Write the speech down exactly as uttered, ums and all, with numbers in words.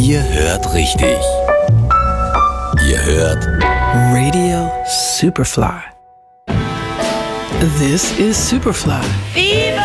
Ihr hört richtig. Ihr hört Radio Superfly. This is Superfly. Viva